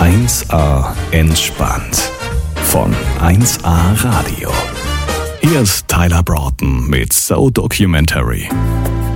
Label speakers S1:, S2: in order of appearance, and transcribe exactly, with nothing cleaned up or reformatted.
S1: eins A entspannt von eins A Radio. Hier ist Tyler Broughton mit So Documentary.